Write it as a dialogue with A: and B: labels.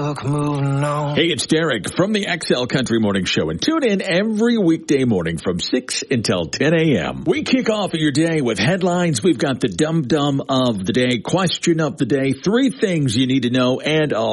A: book moving on.
B: Hey, it's Derek from the XL Country Morning Show, and tune in every weekday morning from 6 until 10 a.m. We kick off your day with headlines. We've got the dum-dum of the day, question of the day, 3 things you need to know, and